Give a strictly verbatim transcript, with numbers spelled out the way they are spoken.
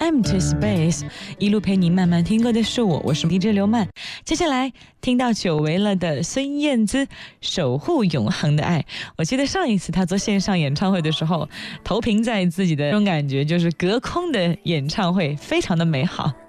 Empty Space， 一路陪你慢慢听歌的是我，我是 D J 刘曼。接下来听到久违了的孙燕姿《守护永恒的爱》。我记得上一次她做线上演唱会的时候，投屏在自己的这种感觉就是隔空的演唱会，非常的美好。